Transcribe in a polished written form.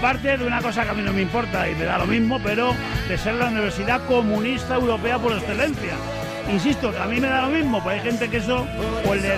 aparte de una cosa que a mí no me importa y me da lo mismo, pero de ser la universidad comunista europea por excelencia. Insisto, que a mí me da lo mismo, pues hay gente que eso pues